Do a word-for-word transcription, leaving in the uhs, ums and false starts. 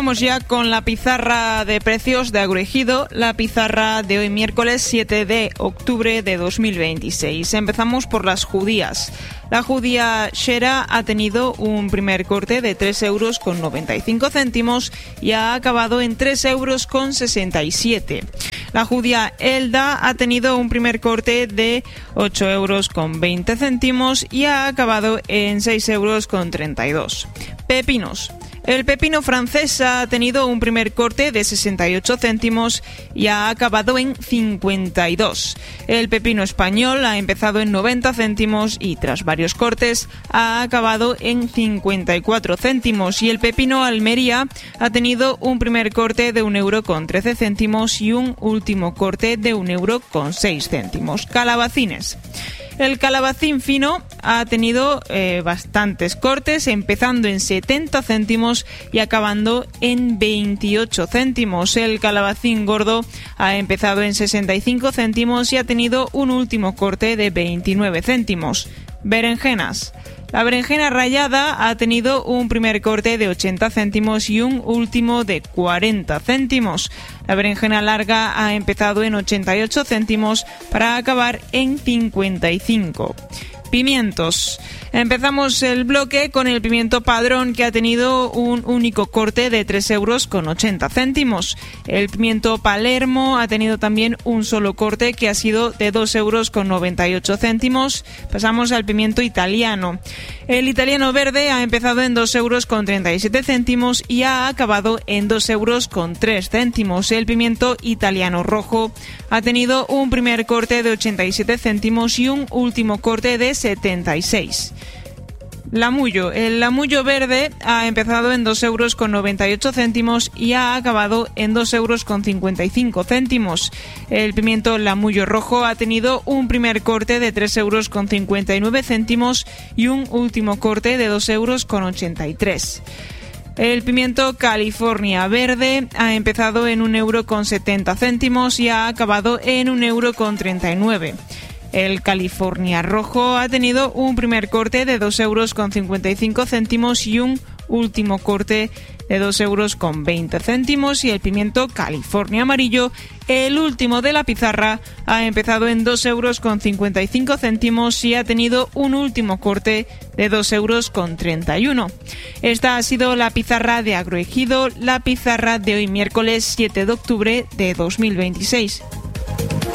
vamos ya con la pizarra de precios de Agroejido, la pizarra de hoy miércoles siete de octubre de dos mil veintiséis. Empezamos por las judías. La judía Shera ha tenido un primer corte de tres euros con noventa y cinco céntimos y ha acabado en tres euros con sesenta y siete. La judía Elda ha tenido un primer corte de ocho euros con veinte céntimos y ha acabado en seis euros con treinta y dos. Pepinos. El pepino francés ha tenido un primer corte de sesenta y ocho céntimos y ha acabado en cincuenta y dos. El pepino español ha empezado en noventa céntimos y tras varios cortes ha acabado en cincuenta y cuatro céntimos. Y el pepino Almería ha tenido un primer corte de un euro con trece céntimos y un último corte de un euro con seis céntimos. Calabacines. El calabacín fino ha tenido eh, bastantes cortes, empezando en setenta céntimos y acabando en veintiocho céntimos. El calabacín gordo ha empezado en sesenta y cinco céntimos y ha tenido un último corte de veintinueve céntimos. Berenjenas. La berenjena rallada ha tenido un primer corte de ochenta céntimos y un último de cuarenta céntimos. La berenjena larga ha empezado en ochenta y ocho céntimos para acabar en cincuenta y cinco. Pimientos. Empezamos el bloque con el pimiento padrón, que ha tenido un único corte de tres euros con ochenta céntimos. El pimiento Palermo ha tenido también un solo corte, que ha sido de dos euros con noventa y ocho céntimos. Pasamos al pimiento italiano. El italiano verde ha empezado en dos euros con treinta y siete céntimos y ha acabado en dos euros con tres céntimos. El pimiento italiano rojo ha tenido un primer corte de ochenta y siete céntimos y un último corte de setenta y seis. Lamullo. El lamullo verde ha empezado en dos euros con noventa y ocho céntimos y ha acabado en dos euros con cincuenta y cinco céntimos. El pimiento lamullo rojo ha tenido un primer corte de tres euros con cincuenta y nueve céntimos y un último corte de dos euros con ochenta y tres. El pimiento California verde ha empezado en un euro con setenta céntimos y ha acabado en un euro con treinta y nueve. El California rojo ha tenido un primer corte de dos euros con cincuenta y cinco céntimos y un último corte de dos euros con veinte céntimos. Y el pimiento California amarillo, el último de la pizarra, ha empezado en dos euros con cincuenta y cinco céntimos y ha tenido un último corte de dos euros con treinta y uno. Esta ha sido la pizarra de Agroejido, la pizarra de hoy miércoles siete de octubre de dos mil veintiséis.